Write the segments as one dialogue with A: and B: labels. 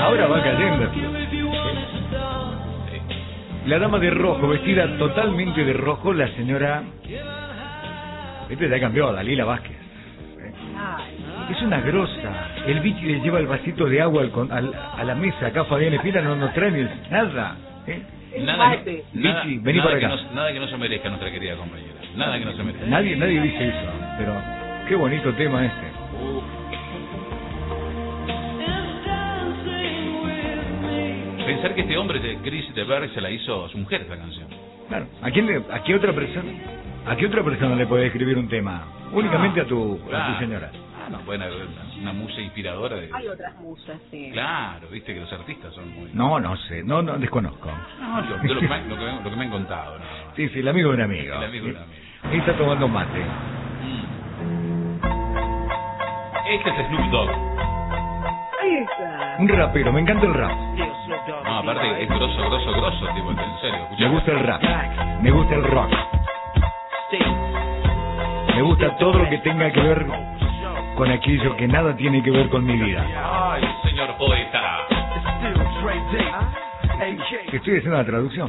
A: Ahora va cayendo. La dama de rojo, vestida totalmente de rojo, la señora... Este ya cambió, Dalila Vázquez. Es una grosa. El bichi le lleva el vasito de agua a la mesa. Acá Fabián Espina no nos trae ni nada.
B: Nada,
A: Bichi, vení para acá.
B: Nada que no se merezca nuestra querida compañera. Nada que no se merezca.
A: Nadie dice eso, pero qué bonito tema este.
B: Pensar que este hombre de Chris de Berg se la hizo a su mujer esta canción.
A: Claro. ¿A qué otra persona le puede escribir un tema? Únicamente a tu señora.
B: No, bueno, una musa inspiradora.
C: Hay otras musas, sí.
B: Claro, viste que los artistas son muy...
A: No sé, no desconozco.
B: No, lo que me han contado. No.
A: Sí, el amigo de un amigo.
B: El amigo de un amigo.
A: Ahí está tomando mate.
B: Este es Snoop Dogg.
C: Ahí está.
A: Un rapero, me encanta el rap.
B: No, aparte es grosso, tipo, en serio.
A: Me gusta el rap, me gusta el rock. Me gusta todo lo que tenga que ver con aquello que nada tiene que ver con mi vida.
B: Ay, señor poeta.
A: Estoy haciendo la traducción.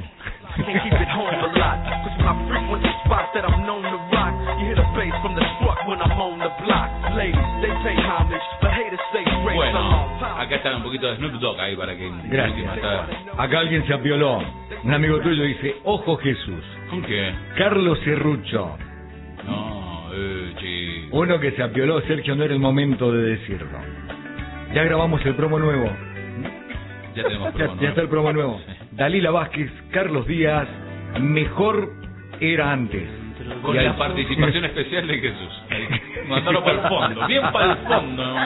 B: Bueno, acá está un poquito de Snoop Dogg ahí para que...
A: Gracias. Acá alguien se apioló. Un amigo tuyo dice, ojo Jesús.
B: ¿Con qué?
A: Carlos Serrucho.
B: No, chico.
A: Uno que se apioló, Sergio, no era el momento de decirlo. Ya grabamos el promo nuevo.
B: Ya tenemos promo
A: ya está el promo nuevo. Dalila Vázquez, Carlos Díaz, mejor era antes.
B: Con la participación especial de Jesús. Mandarlo para el fondo, bien para el fondo.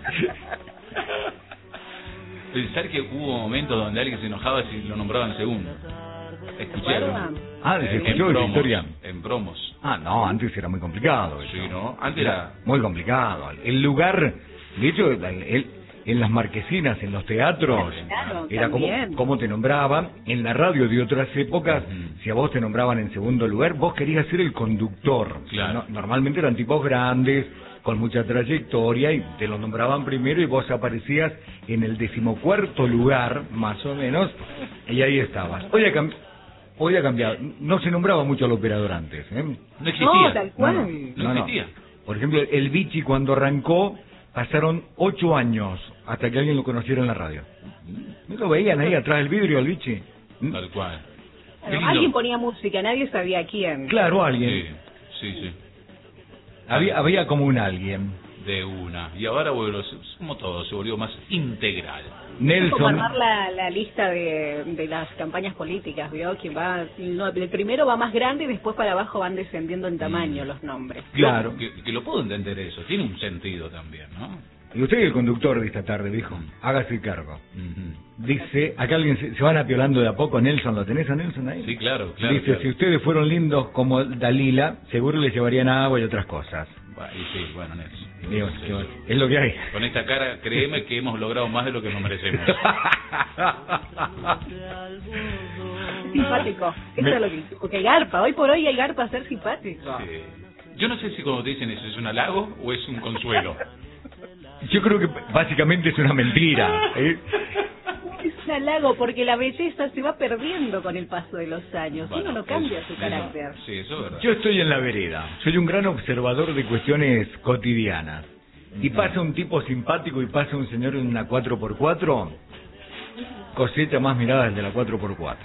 B: Pensar que hubo momentos donde alguien se enojaba si lo nombraban segundo. Escuché.
A: ¿Se escuchó esa historia?
B: En promos.
A: No, antes era muy complicado.
B: Sí, ¿no? Antes era
A: muy complicado. El lugar, de hecho, en las marquesinas, en los teatros,
C: claro,
A: era como te nombraban. En la radio de otras épocas, si a vos te nombraban en segundo lugar, vos querías ser el conductor.
B: Claro.
A: Normalmente eran tipos grandes, con mucha trayectoria, y te los nombraban primero y vos aparecías en el 14º lugar, más o menos, y ahí estabas. Hoy ha cambiado. No se nombraba mucho al operador antes.
B: No existía.
C: No, tal cual.
B: No existía.
A: Por ejemplo, el Bichi cuando arrancó, pasaron 8 años hasta que alguien lo conociera en la radio. ¿No lo veían ahí atrás del vidrio al Bichi?
B: Tal cual.
C: Alguien ponía música, nadie sabía quién.
A: Claro, alguien.
B: Sí.
A: Había como un alguien.
B: De una. Y ahora, bueno, como todo, se volvió más integral.
A: Nelson.
C: Como armar la lista de las campañas políticas, ¿vio? Que va, el primero va más grande y después para abajo van descendiendo en tamaño los nombres.
A: Claro.
B: Que lo puedo entender eso, tiene un sentido también, ¿no?
A: Y usted es el conductor de esta tarde, dijo. Hágase cargo. Dice, acá alguien se van apiolando de a poco. Nelson, ¿lo tenés a Nelson ahí?
B: Sí, claro.
A: Dice, si ustedes fueron lindos como Dalila, seguro les llevarían agua y otras cosas.
B: Sí, bueno, Nelson.
A: Digo, es lo que hay.
B: Con esta cara, créeme que hemos logrado más de lo que nos merecemos.
C: Simpático. Eso es lo que... Porque hay garpa. Hoy por hoy hay garpa a ser simpático.
B: Sí. Yo no sé si cuando te dicen eso es un halago o es un consuelo.
A: Yo creo que básicamente es una mentira.
C: Es un halago porque la belleza se va perdiendo con el paso de los años. Uno no cambia su carácter.
B: Sí, eso es verdad.
A: Yo estoy en la vereda. Soy un gran observador de cuestiones cotidianas. Y pasa un tipo simpático y pasa un señor en una 4x4, cosecha más miradas de la 4x4.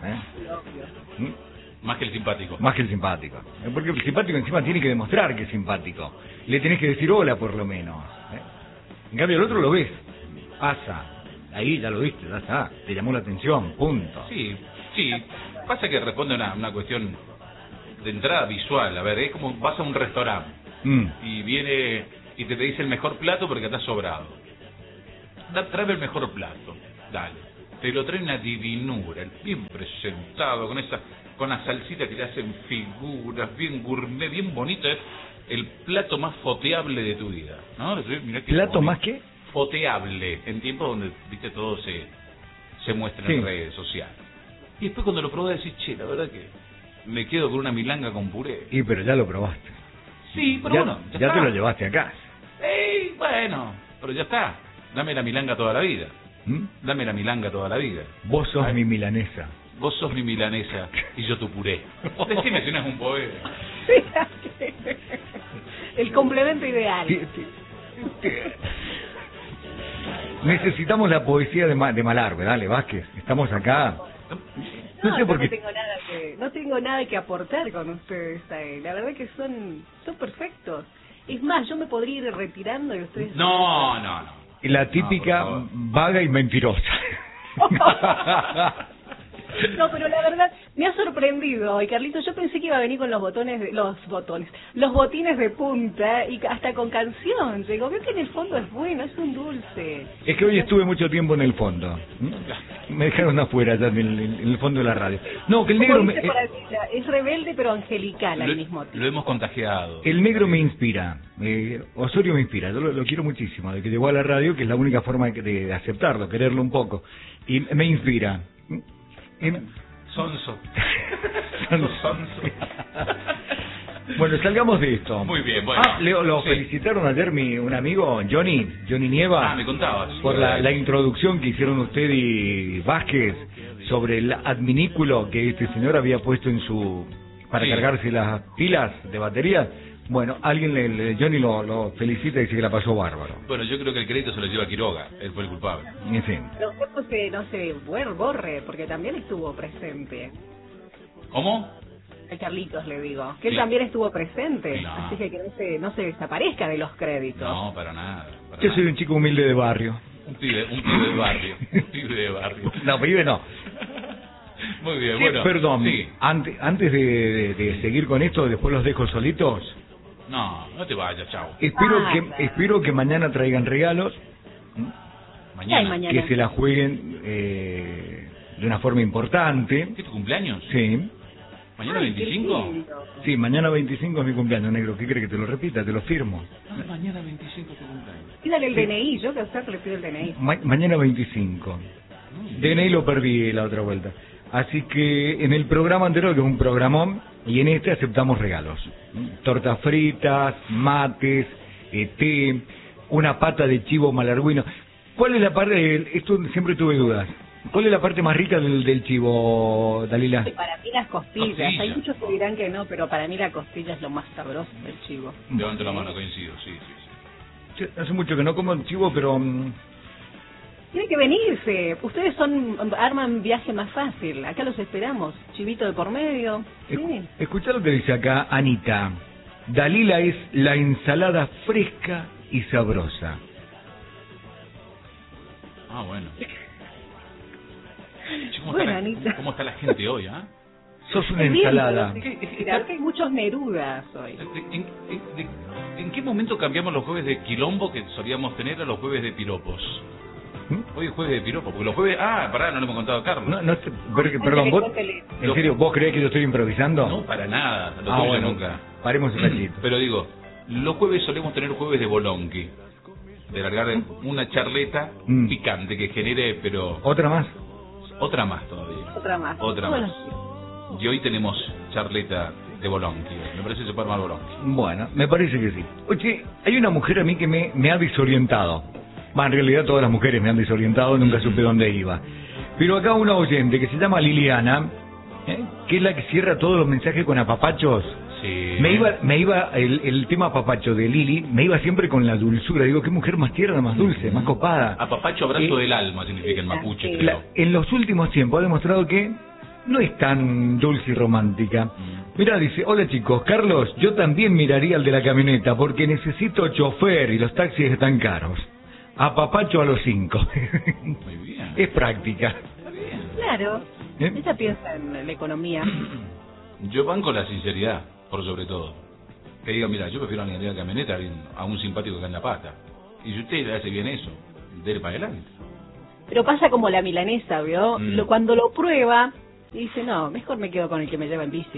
B: Más que el simpático.
A: Más que el simpático. Porque el simpático encima tiene que demostrar que es simpático. Le tenés que decir hola por lo menos. En cambio el otro lo ves. Pasa. Ahí ya lo viste, ya está. Te llamó la atención, punto.
B: Sí. Pasa que responde a una cuestión de entrada visual. A ver, es como vas a un restaurante y viene y te dice el mejor plato porque estás sobrado. Tráeme el mejor plato. Dale. Te lo trae una divinura, bien presentado, con la salsita que le hacen figuras, bien gourmet, bien bonito. Es el plato más foteable de tu vida, ¿no? Mirá qué
A: ¿Plato
B: bonito.
A: más qué?
B: Foteable, en tiempos donde, viste, todo se muestra en redes sociales. Y después cuando lo probás decís, che, la verdad que me quedo con una milanga con puré.
A: Pero ya lo probaste.
B: Sí, pero bueno,
A: ya
B: está.
A: te lo llevaste a casa.
B: Bueno, pero ya está. Dame la milanga toda la vida. Dame la milanga toda la vida.
A: Vos sos mi milanesa.
B: Vos sos mi milanesa y yo tu puré. Decime si no es un poema.
C: El complemento ideal.
A: Necesitamos la poesía de Malarbe, dale, Vázquez. Estamos acá. No sé por qué.
C: No tengo nada que aportar con ustedes ahí. La verdad que son perfectos. Es más, yo me podría ir retirando y ustedes...
B: No.
A: La típica vaga y mentirosa.
C: No, pero la verdad me ha sorprendido hoy, Carlitos. Yo pensé que iba a venir con los botines de punta y hasta con canción. Digo, veo que en el fondo es bueno, es un dulce.
A: Es que hoy estuve mucho tiempo en el fondo. Me dejaron afuera ya en el fondo de la radio. No, que el negro
C: es rebelde pero angelical al mismo tiempo.
B: Lo hemos contagiado.
A: El negro me inspira. Osorio me inspira. Yo lo quiero muchísimo. De que llegó a la radio, que es la única forma de aceptarlo, quererlo un poco. Y me inspira.
B: Sonso.
A: Bueno, salgamos de esto.
B: Muy bien, bueno.
A: Lo felicitaron ayer un amigo, Johnny Nieva.
B: Me contabas.
A: Por la introducción que hicieron usted y Vázquez sobre el adminículo que este señor había puesto para cargarse las pilas de batería. Bueno, Johnny lo felicita y dice que la pasó bárbaro.
B: Bueno, yo creo que el crédito se lo lleva Quiroga, él fue el culpable.
A: En fin.
C: Pero no se borre, porque también estuvo presente.
B: ¿Cómo?
C: A Carlitos le digo, que él también estuvo presente, así que no se desaparezca de los créditos.
B: No, para nada.
A: Yo soy un chico humilde de barrio.
B: Un pibe de barrio. Un pibe de barrio.
A: No, pibe no.
B: Muy bien, bueno.
A: Perdón, antes de seguir con esto, después los dejo solitos.
B: No te vayas, chao.
A: Espero que mañana traigan regalos.
B: Mañana.
A: Que se la jueguen de una forma importante.
B: ¿Qué es tu cumpleaños?
A: Sí.
B: ¿Mañana 25?
A: Sí, mañana 25 es mi cumpleaños, negro. ¿Qué crees que te lo repita? Te lo firmo.
B: Mañana 25 es tu cumpleaños.
C: Pídale el DNI, yo que a usted le pido el DNI.
A: Mañana 25. DNI lo perdí la otra vuelta. Así que en el programa anterior, que es un programón, y en este aceptamos regalos. Tortas fritas, mates, té, una pata de chivo malargüino. ¿Cuál es la parte? Esto siempre tuve dudas. ¿Cuál es la parte más rica del chivo, Dalila?
C: Para mí las costillas. Hay muchos que dirán que no, pero para mí la costilla es lo más sabroso del chivo.
B: Levanto la mano, coincido, sí.
A: Hace mucho que no como chivo, pero...
C: Tiene que venirse. Ustedes arman viaje más fácil. Acá los esperamos. Chivito de por medio. Sí.
A: Escuchá lo que dice acá Anita. Dalila es la ensalada fresca y sabrosa.
B: Bueno. ¿Cómo está la gente hoy,
A: Sos una ensalada.
C: Hay muchos Nerudas hoy.
B: ¿En qué momento cambiamos los jueves de quilombo que solíamos tener a los jueves de piropos? Hoy es jueves de piropo, porque los jueves... no le hemos contado a Carlos.
A: Perdón, ¿vos, en serio, vos creés que yo estoy improvisando?
B: No, para nada, lo tuyo nunca.
A: Paremos un ratito.
B: Pero digo, los jueves solemos tener jueves de bolonqui, de largar una charleta picante que genere, pero...
A: ¿Otra más?
B: Otra más todavía.
C: Otra más.
B: Y hoy tenemos charleta de bolonqui. Me parece que se puede armar bolonqui.
A: Bueno, me parece que sí. Oye, hay una mujer a mí que me ha desorientado. En realidad todas las mujeres me han desorientado, nunca supe dónde iba. Pero acá una oyente que se llama Liliana, que es la que cierra todos los mensajes con apapachos.
B: Sí.
A: Me iba el tema apapacho de Lili, me iba siempre con la dulzura. Digo, qué mujer más tierna, más dulce, más copada.
B: Apapacho, abrazo del alma, significa en mapuche.
A: En los últimos tiempos ha demostrado que no es tan dulce y romántica. Mira, dice, hola chicos, Carlos, yo también miraría al de la camioneta porque necesito chofer y los taxis están caros. Apapacho a los 5.
B: Muy bien.
A: Es práctica.
B: Está bien.
C: Claro. Ella piensa en la economía.
B: Yo banco la sinceridad, por sobre todo. Que diga, mira, yo prefiero a alguien de la camioneta a un simpático que en la pata. Y si usted le hace bien eso, dele para adelante.
C: Pero pasa como la milanesa, ¿vio? Cuando lo prueba, dice, no, mejor me quedo con el que me lleva en bici.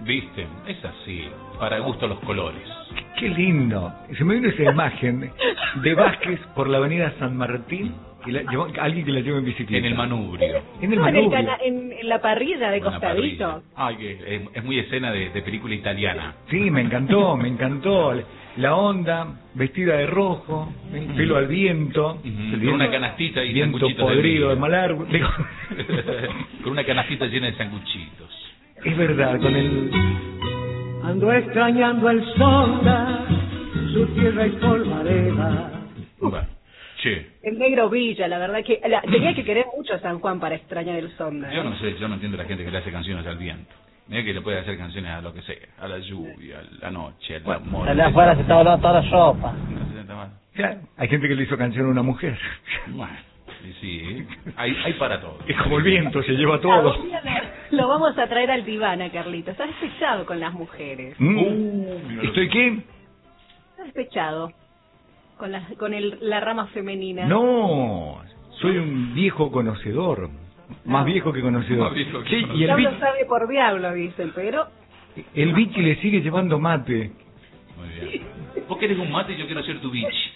B: ¿Viste? Es así, para gusto los colores.
A: Qué lindo. Se me vino esa imagen de Vázquez por la avenida San Martín y alguien que la lleva en bicicleta.
B: En el manubrio.
A: En el manubrio.
C: En la parrilla de costadito.
B: Ay, que es muy escena de película italiana.
A: Sí, me encantó. La onda, vestida de rojo, el pelo al viento.
B: Con una canastita y
A: viento
B: sanguchitos
A: podrido de mal árbol.
B: Con una canastita llena de sanguchitos.
A: Es verdad, con el...
D: Ando extrañando el Sonda, su tierra y polvareda.
B: Bueno, che.
C: El negro Villa, la verdad que tenía que querer mucho a San Juan para extrañar el Sonda.
B: Yo no sé, yo no entiendo a la gente que le hace canciones al viento. Mira que le puede hacer canciones a lo que sea, a la lluvia, a la noche, al amor.
D: Allá afuera se está volando toda la sopa.
B: No se sienta mal.
A: Claro, hay gente que le hizo canción a una mujer.
B: Bueno, y sí, hay para todo.
A: Es como el viento, se lleva todo.
C: Lo vamos a traer al diván a Carlitos. Está despechado con las mujeres.
A: ¿Estoy qué?
C: Está despechado con la rama femenina.
A: No, soy un viejo conocedor. Más viejo que conocedor.
B: Más viejo que
A: Sí,
B: conocedor.
A: y el
C: Diablo sabe por diablo, dicen, pero...
A: El bichi le sigue llevando mate.
B: Muy bien. Vos querés un mate y yo quiero ser tu bichi.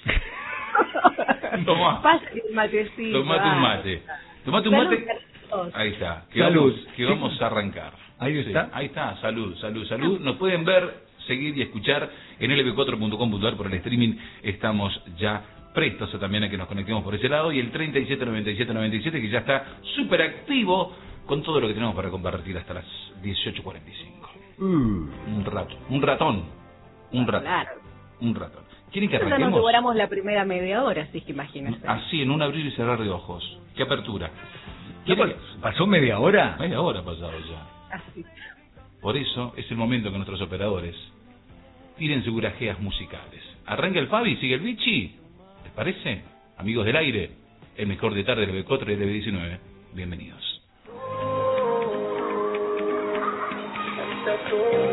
B: Tomá.
C: Pásale un matecito.
B: Tomate un mate. Tomate un mate. Ahí está. Que vamos a arrancar.
A: Ahí está.
B: Ahí está. Salud. Nos pueden ver, seguir y escuchar en lb4.com.ar por el streaming. Estamos ya prestos también a que nos conectemos por ese lado. Y el 379797 que ya está súper activo con todo lo que tenemos para compartir hasta las 18:45. Un ratón.
C: Claro.
B: ¿Quieren que
C: Nosotros
B: arranquemos?
C: nos devoramos la primera media hora, así que imagínate.
B: Así, en un abrir y cerrar de ojos. ¡Qué apertura!
A: ¿Pasó media hora?
B: Media hora ha pasado ya.
C: Así.
B: Por eso es el momento que nuestros operadores tiren sus grajeas musicales. Arranca el Fabi, sigue el Bichi. ¿Les parece? Amigos del aire, el mejor de tarde del B4 y del B19. Bienvenidos.